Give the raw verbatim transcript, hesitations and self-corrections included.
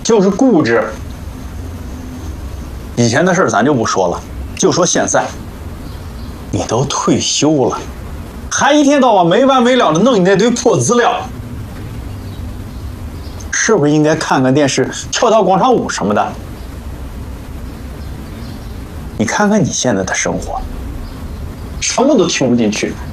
就是固执。以前的事咱就不说了，就说现在，你都退休了，还一天到晚没完没了的弄你那堆破资料，是不是应该看看电视、跳跳广场舞什么的？你看看你现在的生活，什么都听不进去。